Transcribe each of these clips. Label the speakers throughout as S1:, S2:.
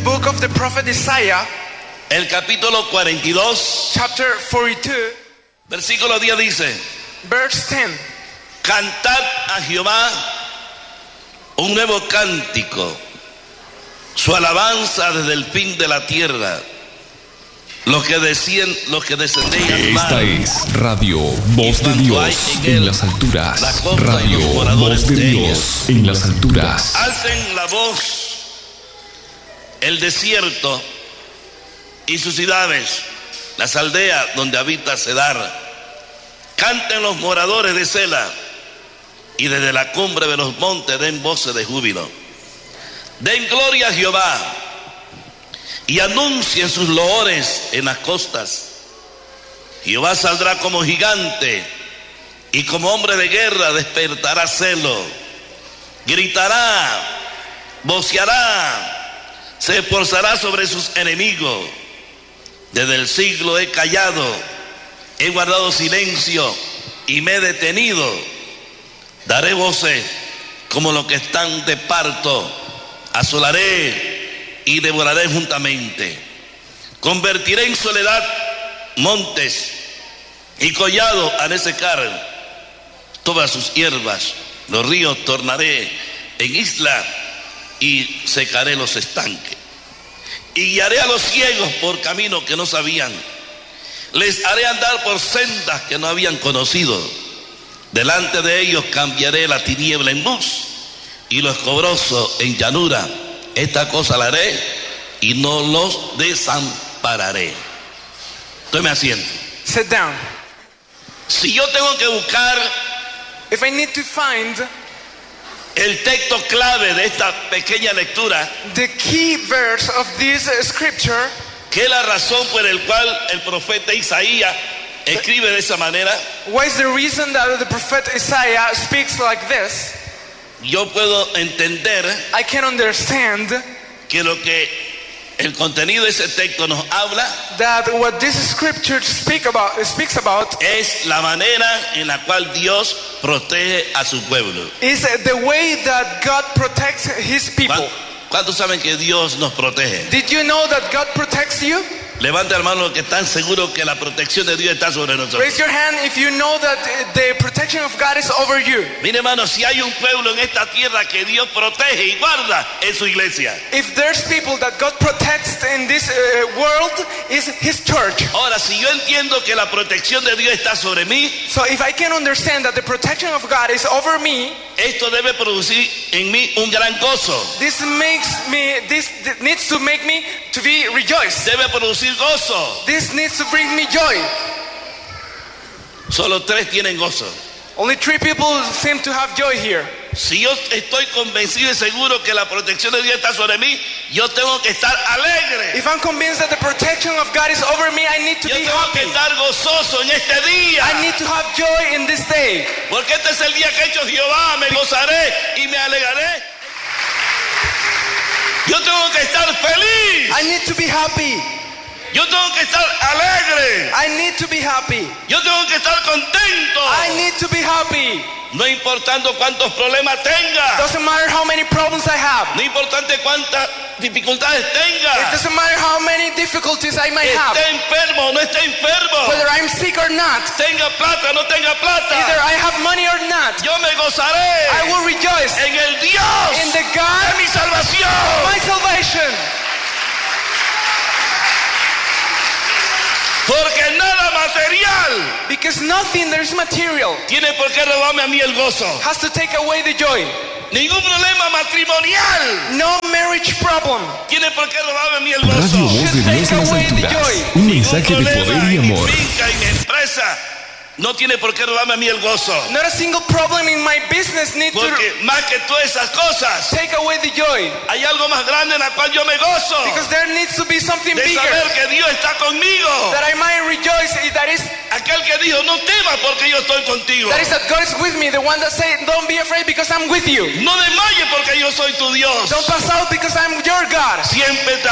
S1: book of the prophet Isaiah,
S2: el capítulo 42,
S1: chapter 42,
S2: versículo 10 dice:
S1: verse 10.
S2: Cantad a Jehová un nuevo cántico, su alabanza desde el fin de la tierra. Los que descendéis al mar.
S3: Esta es Radio Voz de Dios en las alturas. Radio Voz de Dios en las alturas.
S2: Alcen la voz el desierto y sus ciudades, las aldeas donde habita Cedar. Canten los moradores de Sela, y desde la cumbre de los montes den voces de júbilo. Den gloria a Jehová y anuncien sus loores en las costas. Jehová saldrá como gigante y como hombre de guerra despertará celo. Gritará, voceará, se esforzará sobre sus enemigos. Desde el siglo he callado, he guardado silencio y me he detenido. Daré voces como los que están de parto, asolaré y devoraré juntamente. Convertiré en soledad montes y collados haré secar todas sus hierbas. Los ríos tornaré en isla y secaré los estanques. Y guiaré a los ciegos por caminos que no sabían. Les haré andar por sendas que no habían conocido. Delante de ellos cambiaré la tiniebla en luz y lo escobroso en llanura. Esta cosa la haré y no los desampararé. Tome asiento.
S1: Sit down.
S2: Si yo tengo que buscar
S1: If I need to find
S2: el texto clave de esta pequeña lectura,
S1: the key verse of this scripture,
S2: que es la razón por la cual el profeta Isaías escribe de esa manera,
S1: what is the reason that the prophet Isaiah speaks like this?
S2: yo puedo entender
S1: I can understand
S2: que lo que el contenido de ese texto nos habla
S1: that what this scripture speaks about
S2: es la manera en la cual Dios protege a su pueblo.
S1: is the way that God protects his people.
S2: ¿Cuántos saben que Dios nos protege?
S1: Did you know that God protects you?
S2: Levanta la mano los que están seguros que la protección de Dios está sobre nosotros.
S1: Raise your hand if you know that the protection of God is over you.
S2: Mire, hermano, si hay un pueblo en esta tierra que Dios protege y guarda, es su iglesia.
S1: If there's people that God protects in this world, is his church.
S2: Ahora, si yo entiendo que la protección de Dios está sobre mí,
S1: So if I can understand that the protection of God is over me,
S2: esto debe producir en mí un gran gozo.
S1: this needs to make me to be rejoiced.
S2: Debe producir gozo.
S1: This needs to bring me joy.
S2: Solo 3 tienen gozo.
S1: Only 3 people seem to have joy here.
S2: Si yo estoy convencido y seguro que la protección de Dios está sobre mí, yo tengo que estar alegre.
S1: If I'm convinced that the protection of God is over me, I need to
S2: Yo
S1: be
S2: tengo que
S1: happy.
S2: estar gozoso en este día.
S1: I need to have joy in this day.
S2: Porque este es el día que ha hecho Jehová. Me gozaré y me alegraré. Yo tengo que estar feliz.
S1: I need to be happy.
S2: Yo tengo que estar alegre.
S1: I need to be happy.
S2: Yo tengo que estar contento.
S1: I need to be happy.
S2: No importando cuántos problemas tenga.
S1: Doesn't matter how many problems I have.
S2: No importante cuántas dificultades
S1: It
S2: tenga.
S1: doesn't matter how many difficulties I might have.
S2: Esté enfermo o no esté enfermo.
S1: Whether I'm sick or not.
S2: Tenga plata o no tenga plata.
S1: Either I have money or not.
S2: Yo me gozaré
S1: I will rejoice
S2: en el Dios
S1: in the
S2: de
S1: God
S2: mi salvación.
S1: my salvation.
S2: Porque nada material
S1: Because nothing that is material
S2: tiene por qué robarme a mí el gozo.
S1: has to take away the joy.
S2: Ningún problema matrimonial
S1: No marriage problem
S2: tiene por qué robarme a mí el
S3: Radio
S2: gozo.
S3: Voz de Dios en las alturas. Un mensaje de poder y
S2: en mi
S3: amor.
S2: finca, en mi empresa, no tiene por qué robarme a mí el gozo.
S1: Not a single problem in my business needs to
S2: Porque más que todas esas cosas,
S1: take away the joy.
S2: hay algo más grande en la cual yo me gozo.
S1: Because there needs to be something
S2: De
S1: bigger
S2: saber que Dios está conmigo.
S1: that I might rejoice.
S2: Aquel que dijo, no temas porque yo estoy contigo.
S1: That is that God is with me. The one that said, don't be afraid because I'm with you.
S2: No desmayes porque yo soy tu Dios.
S1: Don't pass out because I'm your God.
S2: Siempre te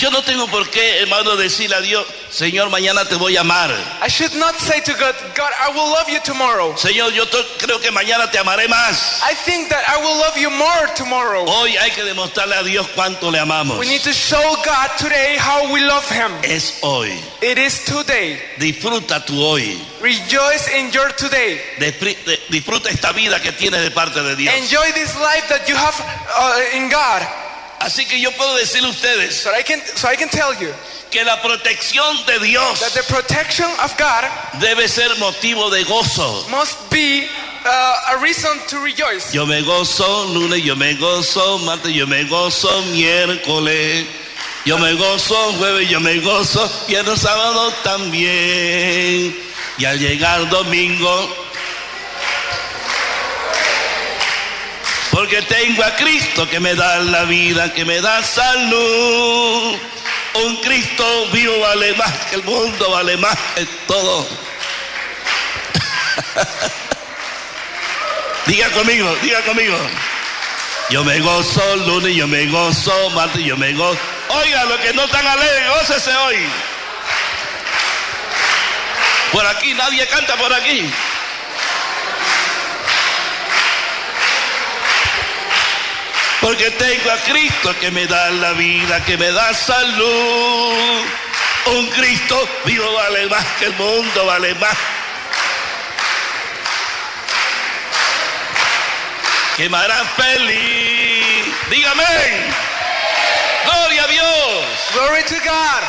S2: Yo no tengo por qué, hermano, decirle a Dios, Señor, mañana te voy a amar.
S1: I should not say to God, God, I will love you tomorrow.
S2: Señor, yo creo que mañana te amaré más.
S1: I think that I will love you more tomorrow.
S2: Hoy hay que demostrarle a Dios cuánto le amamos.
S1: We need to show God today how we love Him.
S2: Es hoy.
S1: It is today.
S2: Disfruta tu hoy.
S1: Rejoice in your today.
S2: Disfruta esta vida que tienes de parte de Dios.
S1: Enjoy this life that you have in God.
S2: Así que yo puedo decirle a ustedes
S1: So I can tell you
S2: que la protección de Dios
S1: that the protection of God
S2: debe ser motivo de gozo.
S1: must be a reason to rejoice.
S2: Yo me gozo lunes, yo me gozo martes, yo me gozo miércoles, yo me gozo jueves, yo me gozo viernes, sábado también. Y al llegar domingo, porque tengo a Cristo que me da la vida, que me da salud. Un Cristo vivo vale más que el mundo, vale más que todo. Diga conmigo, diga conmigo. Yo me gozo lunes, yo me gozo martes, yo me gozo. Oiga, los que no están alegres, gócese hoy. Por aquí, nadie canta por aquí. Porque tengo a Cristo que me da la vida, que me da salud. Un Cristo vivo vale más que el mundo, vale más. Que me hará feliz. Dígame. Gloria a Dios.
S1: Glory to God.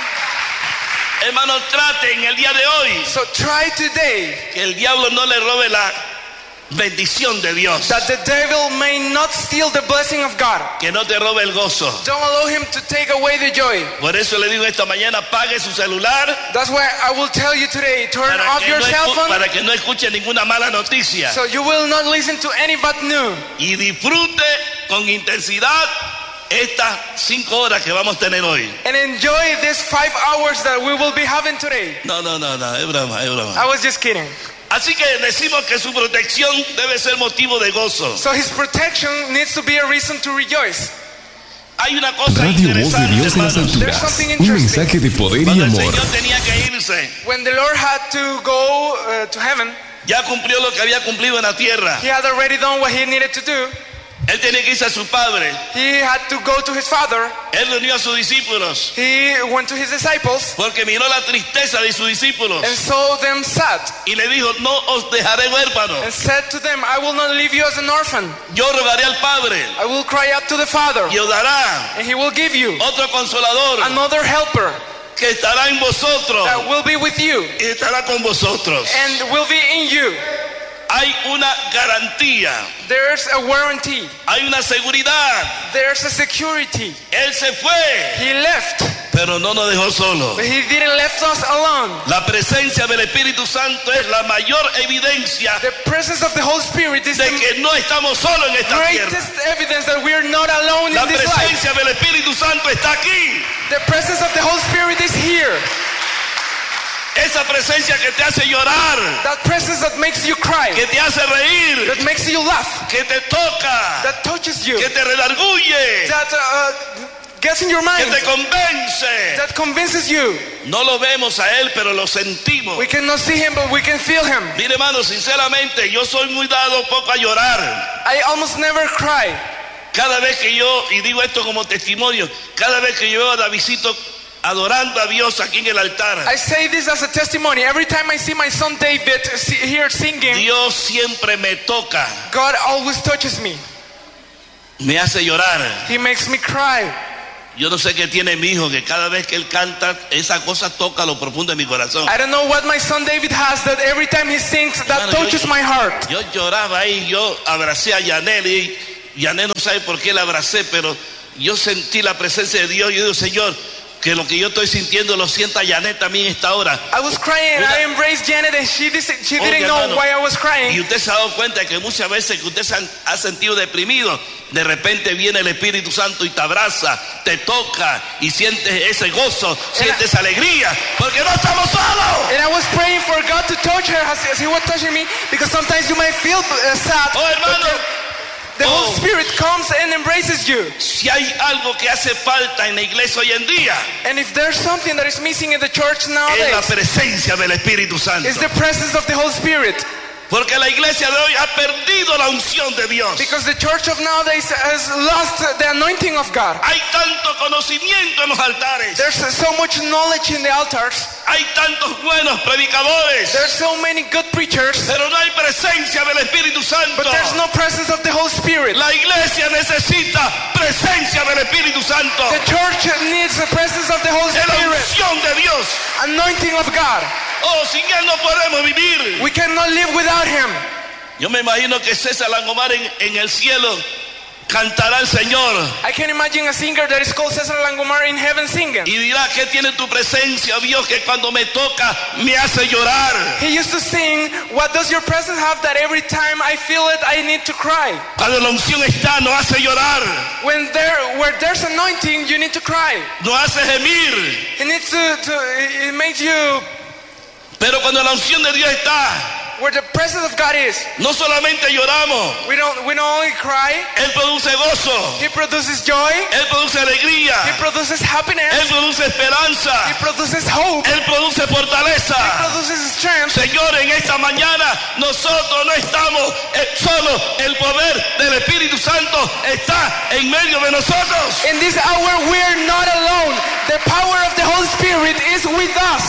S2: Hermanos, traten el día de hoy
S1: So try today
S2: que el diablo no le robe la bendición de Dios.
S1: that the devil may not steal the blessing of God.
S2: Que no te robe el gozo.
S1: Don't allow him to take away the joy.
S2: Por eso le digo esta mañana, apague su celular
S1: That's why I will tell you today, turn off your cell phone
S2: para que no escuche ninguna mala noticia.
S1: so you will not listen to any bad news.
S2: Y disfrute con intensidad estas 5 horas que vamos a tener hoy.
S1: And enjoy these 5 hours that we will be having today.
S2: No, es broma, es broma.
S1: I was just kidding.
S2: Así que decimos que su protección debe ser motivo de gozo.
S1: So his protection needs to be a reason to rejoice.
S2: Hay una cosa
S3: Radio Voz de
S2: interesante,
S3: Dios en las
S2: hermanos.
S3: alturas.
S1: something
S3: Un
S1: interesting.
S3: mensaje de poder y
S2: Cuando el
S3: amor.
S2: Señor tenía que irse,
S1: When the Lord had to go to heaven,
S2: ya cumplió lo que había cumplido en la tierra.
S1: he had already done what he needed to do.
S2: Él tenía que irse a su padre.
S1: He had to go to his father.
S2: Él reunió a sus discípulos
S1: He went to his disciples
S2: porque miró la tristeza de sus discípulos
S1: and saw them sad
S2: y le dijo, no os dejaré huérfanos.
S1: and said to them, I will not leave you as an orphan.
S2: Yo rogaré al Padre
S1: I will cry out to the Father,
S2: y os dará
S1: and he will give you
S2: otro consolador
S1: another helper
S2: que estará en vosotros
S1: that will be with you
S2: y estará con vosotros.
S1: and will be in you.
S2: Hay una garantía,
S1: There's a warranty.
S2: hay una seguridad.
S1: There's a security.
S2: Él se fue,
S1: He left,
S2: pero no nos dejó solos.
S1: but he didn't left us alone.
S2: La presencia del Espíritu Santo es la mayor evidencia
S1: The presence of the Holy Spirit is
S2: de
S1: the
S2: que no estamos solos en esta tierra.
S1: greatest evidence that we are not alone
S2: La
S1: in this life.
S2: presencia del Espíritu Santo está aquí.
S1: The presence of the Holy Spirit is here.
S2: Esa presencia que te hace llorar,
S1: That presence that makes you cry,
S2: que te hace reír,
S1: that makes you laugh,
S2: que te toca,
S1: that touches you,
S2: que te redarguye,
S1: that gets in your
S2: que
S1: mind,
S2: te convence.
S1: that convinces you.
S2: No lo vemos a Él, pero lo sentimos.
S1: We cannot see him, but we can feel him.
S2: Mire, hermano, sinceramente, yo soy muy dado poco a llorar.
S1: I almost never cry.
S2: Cada vez que yo, y digo esto como testimonio, cada vez que yo veo a Davidcito adorando a Dios aquí en el altar,
S1: I say this as a testimony. Every time I see my son David here singing,
S2: Dios siempre me toca,
S1: God always touches me.
S2: me hace llorar.
S1: He makes me cry.
S2: Yo no sé qué tiene mi hijo, que cada vez que él canta, esa cosa toca lo profundo de mi corazón.
S1: I don't know what my son David has that every time he sings, that
S2: Hermano,
S1: touches my heart.
S2: Yo lloraba ahí, yo abracé a Yanel y Yanel no sabe por qué la abracé, pero yo sentí la presencia de Dios. Yo digo, Señor, que lo que yo estoy sintiendo lo sienta Janet también esta hora.
S1: I was crying and I embraced Janet and she didn't know
S2: hermano,
S1: why I was
S2: Y
S1: crying.
S2: usted se ha dado cuenta que muchas veces que usted se ha sentido deprimido, de repente viene el Espíritu Santo y te abraza, te toca y sientes ese gozo, sientes alegría, porque no estamos solos.
S1: And I was praying for God to touch her as he was touching me, because sometimes you might feel sad.
S2: Oh, hermano,
S1: the Holy Spirit comes and embraces you.
S2: Si hay algo que hace falta en la iglesia hoy en día,
S1: And if there's something that is missing in the church
S2: es la
S1: nowadays,
S2: presencia del Espíritu Santo.
S1: it's the presence of the Holy Spirit.
S2: Porque la iglesia de hoy ha perdido la unción de Dios.
S1: Because the church of nowadays has lost the anointing of God.
S2: Hay tanto conocimiento en los altares.
S1: There's so much knowledge in the altars.
S2: Hay tantos buenos predicadores.
S1: There's so many good preachers.
S2: Pero no hay presencia del Espíritu Santo.
S1: But there's no presence of the Holy Spirit.
S2: La iglesia necesita presencia del Espíritu Santo.
S1: The church needs the presence of the Holy
S2: Es la
S1: Spirit.
S2: unción de Dios.
S1: Anointing of God.
S2: Oh, sin Él no podemos vivir.
S1: We cannot live without Him.
S2: Yo me imagino que César Langomar en el cielo cantará al Señor
S1: I can imagine a singer that is called Cesar Langomar in heaven singing.
S2: y dirá que tiene tu presencia, Dios, que cuando me toca me hace llorar.
S1: He used to sing, what does your presence have that every time I feel it, I need to cry?
S2: Cuando la unción está, nos hace llorar,
S1: Where there's anointing, you need to cry.
S2: nos hace gemir.
S1: It makes you,
S2: Pero cuando la unción de Dios está,
S1: where the presence of God is,
S2: no solamente lloramos,
S1: we don't only cry,
S2: Él produce gozo,
S1: He produces joy,
S2: Él produce alegría,
S1: He produces happiness,
S2: Él produce
S1: He
S2: esperanza,
S1: produces hope,
S2: Él produce
S1: He
S2: fortaleza.
S1: produces strength.
S2: Señor, en esta mañana nosotros no estamos solo, el poder del Espíritu Santo está en medio de nosotros.
S1: In this hour, we are not alone. The power of the Holy Spirit is with us.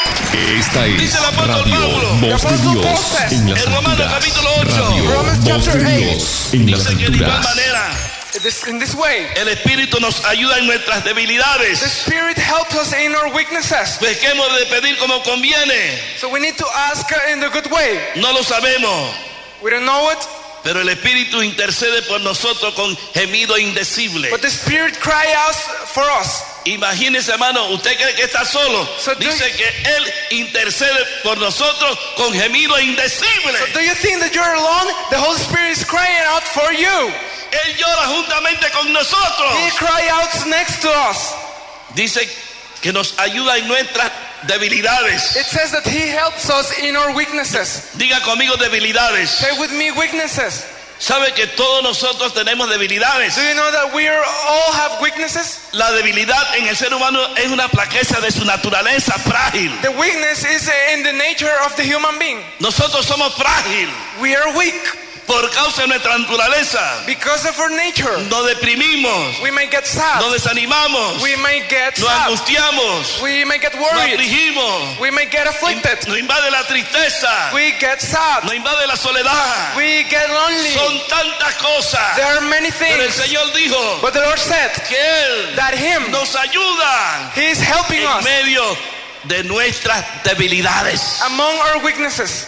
S3: Esta es
S2: Dice el apóstol
S3: Radio
S2: Pablo,
S3: Voz de Dios en las
S2: en Romanos
S3: alturas.
S2: capítulo 8,
S3: Radio
S1: Romans
S3: Voz
S1: chapter
S3: de
S1: 8.
S3: Dios en las
S2: Dice que de igual
S3: alturas.
S2: manera
S1: In this way,
S2: el Espíritu nos ayuda en nuestras
S1: the
S2: debilidades.
S1: Spirit helps us in our weaknesses.
S2: Pues que hemos de pedir como conviene.
S1: So we need to ask in the good way.
S2: No lo sabemos,
S1: We don't know it,
S2: pero el Espíritu intercede por nosotros con gemido indecible.
S1: but the Spirit cries out for us.
S2: Imagínese, hermano, usted cree que está solo.
S1: So do
S2: Dice que Él intercede por nosotros con gemido indecible.
S1: So do you think that you're alone? The Holy Spirit is crying out for you.
S2: Él llora juntamente con nosotros.
S1: He cries out next to us.
S2: Dice que nos ayuda en nuestras debilidades.
S1: It says that He helps us in our weaknesses.
S2: Diga conmigo debilidades.
S1: Say with me, weaknesses.
S2: ¿Sabe que todos nosotros tenemos debilidades?
S1: Do you know that we all have weaknesses?
S2: La debilidad en el ser humano es una flaqueza de su naturaleza frágil.
S1: The weakness is in the nature of the human being.
S2: Nosotros somos frágil
S1: We are weak
S2: por causa de nuestra naturaleza.
S1: because of our nature.
S2: Nos deprimimos,
S1: We may get sad.
S2: nos desanimamos,
S1: We may get
S2: nos
S1: sad.
S2: angustiamos,
S1: We may get
S2: nos
S1: worried.
S2: afligimos,
S1: We may get afflicted.
S2: nos invade la tristeza,
S1: We get sad.
S2: nos invade la soledad.
S1: We get lonely.
S2: Son tantas cosas.
S1: There are many
S2: Pero el
S1: things.
S2: Señor dijo
S1: But the Lord said
S2: que Él
S1: that Him,
S2: nos ayuda
S1: He is helping
S2: en
S1: us
S2: medio de nuestras debilidades.
S1: among our weaknesses.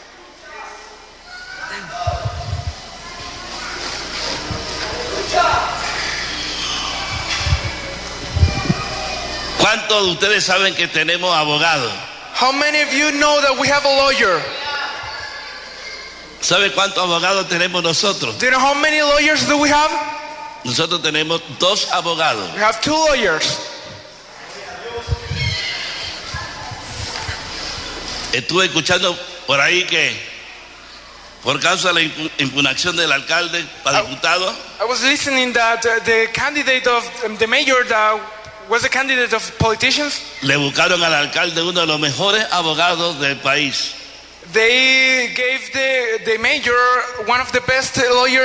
S2: ¿Cuántos de ustedes saben que tenemos abogados?
S1: How many of you know that we have a lawyer?
S2: ¿Sabe cuántos abogados tenemos nosotros?
S1: Do you know how many lawyers do we have?
S2: Nosotros tenemos 2 abogados.
S1: We have 2 lawyers.
S2: Estuve escuchando por ahí que por causa de la impugnación del alcalde para diputado,
S1: I was listening that the candidate of the mayor that was a candidate of politicians,
S2: le buscaron al alcalde uno de los mejores abogados del país.
S1: they gave the mayor one of the best lawyers